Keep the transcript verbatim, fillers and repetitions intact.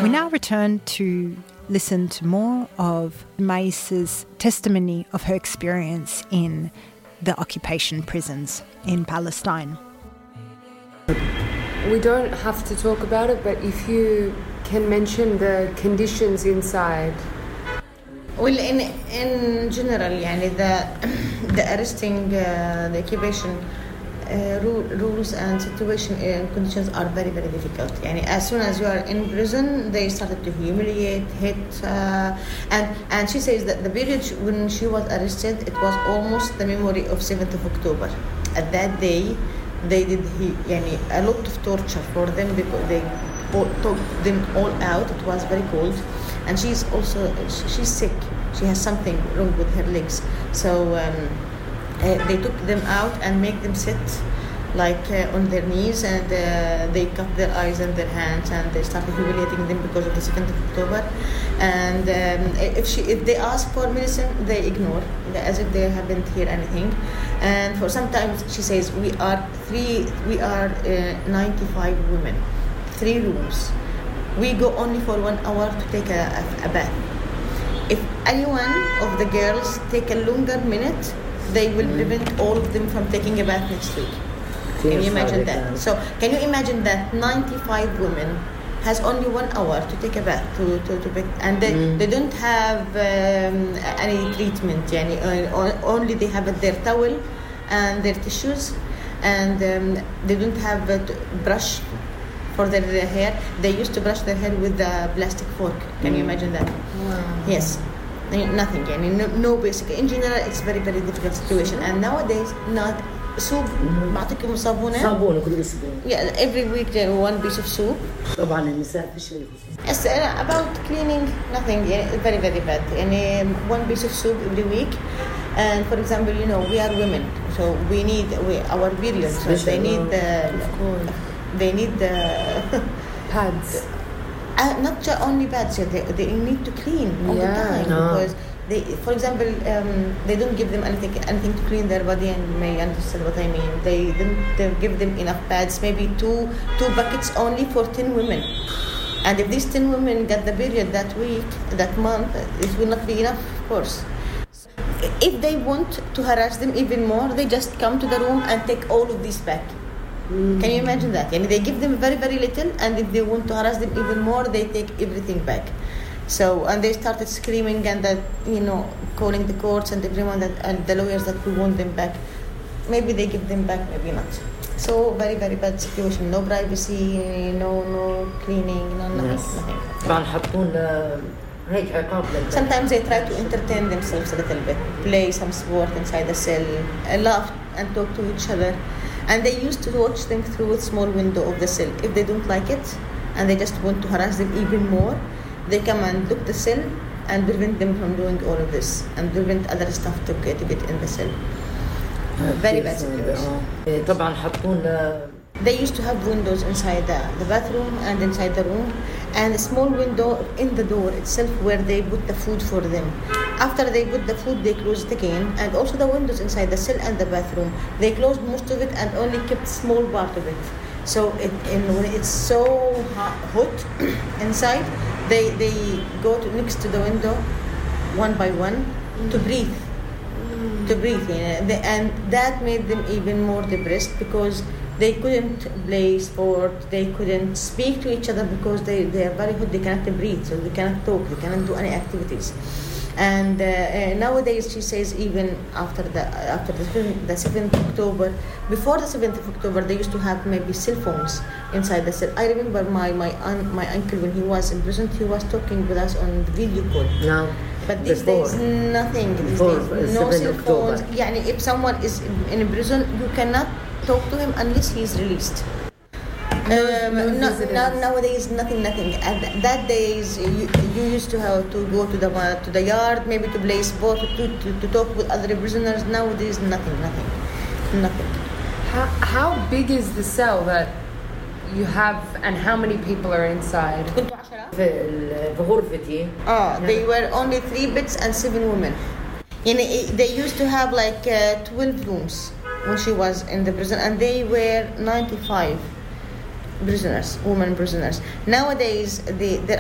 We now return to listen to more of Maïsa's testimony of her experience in the occupation prisons in Palestine. We don't have to talk about it, but if you can mention the conditions inside. Well, in in general, يعني the the arresting, uh, the occupation uh, rule, rules and situation uh, conditions are very very difficult. يعني as soon as you are in prison, they started to humiliate, hit, uh, and and she says that the period when she was arrested, it was almost the memory of seventh of October. At that day, they did يعني a lot of torture for them because they took them all out. It was very cold. And she's also, she's sick. She has something wrong with her legs. So um, uh, they took them out and make them sit like uh, on their knees, and uh, they cut their eyes and their hands, and they started humiliating them because of the seventh of October. And um, if she, if they ask for medicine, they ignore, as if they haven't heard anything. And for sometimes she says, we are three, we are uh, ninety-five women, three rooms. We go only for one hour to take a, a, a bath. If any one of the girls take a longer minute, they will mm. prevent all of them from taking a bath next week. Can you imagine that? So can you imagine that ninety-five women has only one hour to take a bath, to, to, to be, and they, mm. they don't have um, any treatment. Yani, uh, only they have their towel and their tissues, and um, they don't have a brush for their, their hair. They used to brush their hair with a plastic fork. Can mm. you imagine that? Wow. Yes. Nothing. Yani, no, no basic. In general, it's very, very difficult situation. And nowadays, not soup. بعطيكم صابونة. صابونة كل أسبوع. Yeah, every week uh, one piece of soup. طبعاً النساء في شيء. Yes, uh, about cleaning, nothing. Yeah, very, very bad. And um, one piece of soup every week. And for example, you know, we are women, so we need we, our periods. So they need the. They need the pads. Uh, not just only pads. They, they need to clean all yeah. the time no. because they, for example, um, they don't give them anything, anything to clean their body. And you may understand what I mean. They don't they give them enough pads. Maybe two two buckets only for ten women. And if these ten women get the period that week, that month, it will not be enough, of course. If they want to harass them even more, they just come to the room and take all of these back. Mm. Can you imagine that? And they give them very, very little, and if they want to harass them even more, they take everything back. So, and they started screaming and that, you know, calling the courts and everyone that, and the lawyers that we want them back. Maybe they give them back, maybe not. So, very, very bad situation. No privacy, no, no cleaning, no nothing, yes. nothing. طبعا حطون هيك عقاب. Sometimes they try to entertain themselves a little bit, play some sport inside the cell, laugh and talk to each other. And they used to watch them through a small window of the cell. If they don't like it and they just want to harass them even more, they come and look the cell and prevent them from doing all of this and prevent other stuff to get, to get in the cell. Very bad situation. طبعا حطون. They used to have windows inside the, the bathroom and inside the room, and a small window in the door itself where they put the food for them. After they put the food, they close it again, and also the windows inside the cell and the bathroom. They closed most of it and only kept small part of it. So it, and when it's so hot inside, they they go to next to the window, one by one, to breathe, to breathe, you know, and that made them even more depressed because they couldn't play sport, they couldn't speak to each other because they, they are very hot, they cannot breathe, so they cannot talk, they cannot do any activities. And uh, uh, nowadays, she says, even after the after the, the seventh of October, before the seventh of October, they used to have maybe cell phones inside the cell. I remember my my un- my uncle when he was in prison, he was talking with us on video call. No. But these Before. days, nothing. These Before, days, no cell phones. Yeah, if someone is in prison, you cannot talk to him unless he is released. Um, no, no, no, nowadays, nothing, nothing. And that days, you, you used to have to go to the uh, to the yard, maybe to play sport, to, to, to talk with other prisoners. Nowadays, nothing, nothing, nothing. How, how big is the cell that you have, and how many people are inside? في غرفتي. Oh, they were only three beds and seven women. You know, they used to have like uh, twelve rooms when she was in the prison, and they were ninety-five prisoners, women prisoners. Nowadays, the, there